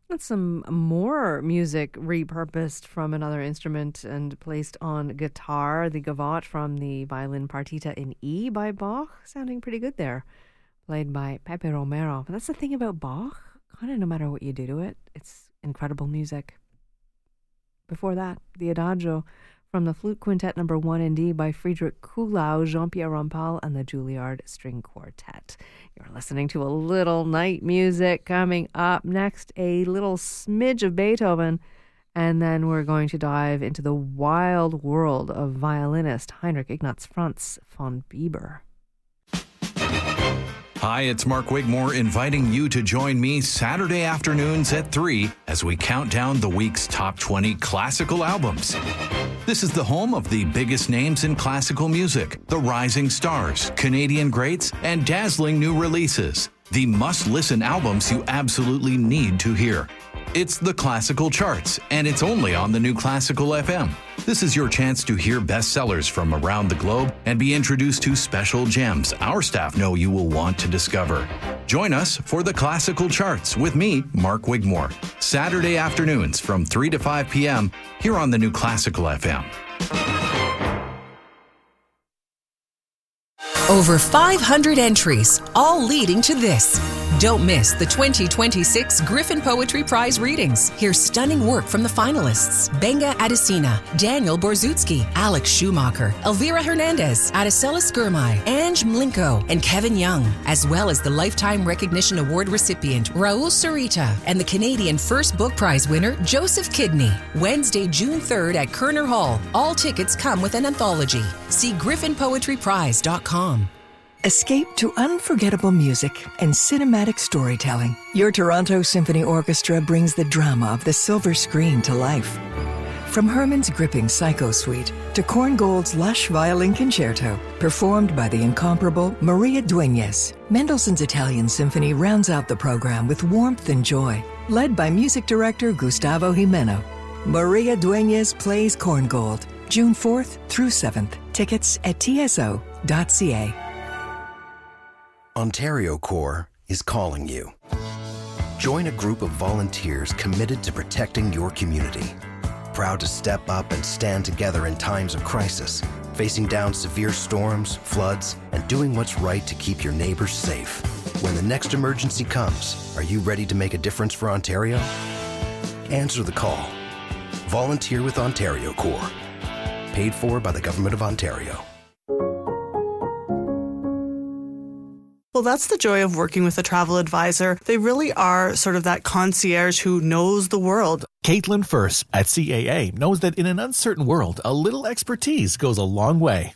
That's some more music repurposed from another instrument and placed on guitar. The gavotte from the violin Partita in E by Bach, sounding pretty good there. Played by Pepe Romero. But that's the thing about Bach. Kind of no matter what you do to it, it's incredible music. Before that, the Adagio from the Flute Quintet No. 1 in D by Friedrich Kuhlau, Jean-Pierre Rampal, and the Juilliard String Quartet. You're listening to a little night music. Coming up next, a little smidge of Beethoven, and then we're going to dive into the wild world of violinist Heinrich Ignaz Franz von Bieber. Hi, it's Mark Wigmore inviting you to join me Saturday afternoons at 3 as we count down the week's top 20 classical albums. This is the home of the biggest names in classical music, the rising stars, Canadian greats, and dazzling new releases. The must-listen albums you absolutely need to hear. It's the Classical Charts, and it's only on the new Classical FM. This is your chance to hear bestsellers from around the globe and be introduced to special gems our staff know you will want to discover. Join us for the Classical Charts with me, Mark Wigmore, Saturday afternoons from 3 to 5 p.m. here on the new Classical FM. Over 500 entries, all leading to this. Don't miss the 2026 Griffin Poetry Prize readings. Hear stunning work from the finalists: Benga Adesina, Daniel Borzutsky, Alex Schumacher, Elvira Hernandez, Adesela Skirmay, Ange Mlinko, and Kevin Young, as well as the Lifetime Recognition Award recipient Raul Sarita and the Canadian First Book Prize winner Joseph Kidney. Wednesday, June 3rd at Kerner Hall. All tickets come with an anthology. See griffinpoetryprize.com. Escape to unforgettable music and cinematic storytelling. Your Toronto Symphony Orchestra brings the drama of the silver screen to life. From Herman's gripping Psycho Suite to Korngold's lush violin concerto, performed by the incomparable Maria Dueñas, Mendelssohn's Italian Symphony rounds out the program with warmth and joy. Led by music director Gustavo Jimeno, Maria Dueñas plays Korngold, June 4th through 7th. Tickets at tso.ca. Ontario Corps is calling you. Join a group of volunteers committed to protecting your community. Proud to step up and stand together in times of crisis, facing down severe storms, floods, and doing what's right to keep your neighbors safe. When the next emergency comes, are you ready to make a difference for Ontario? Answer the call. Volunteer with Ontario Corps. Paid for by the Government of Ontario. Well, that's the joy of working with a travel advisor. They really are sort of that concierge who knows the world. Caitlin First at CAA knows that in an uncertain world, a little expertise goes a long way.